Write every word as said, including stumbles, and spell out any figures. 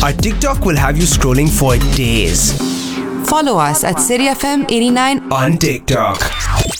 Our TikTok will have you scrolling for days. Follow us at City F M eighty-nine on TikTok.